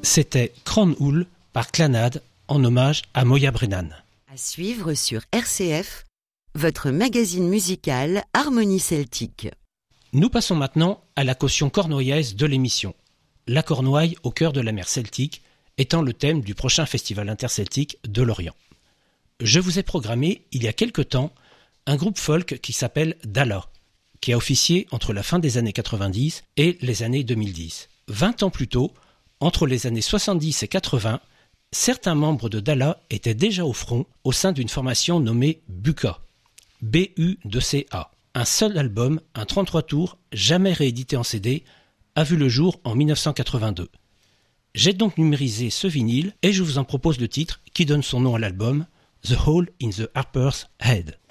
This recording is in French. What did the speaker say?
C'était Cranhoule par Clannad en hommage à Moya Brennan. À suivre sur RCF, votre magazine musical Harmonie Celtique. Nous passons maintenant à la caution cornouaillèse de l'émission. La Cornouaille au cœur de la mer Celtique étant le thème du prochain festival interceltique de Lorient. Je vous ai programmé, il y a quelque temps, un groupe folk qui s'appelle Dala, qui a officié entre la fin des années 90 et les années 2010. 20 ans plus tôt, entre les années 70 et 80, certains membres de Dala étaient déjà au front au sein d'une formation nommée Buka, B-U-C-A. Un seul album, un 33 tours, jamais réédité en CD, a vu le jour en 1982. J'ai donc numérisé ce vinyle et je vous en propose le titre qui donne son nom à l'album, The Hole in the Harper's Head.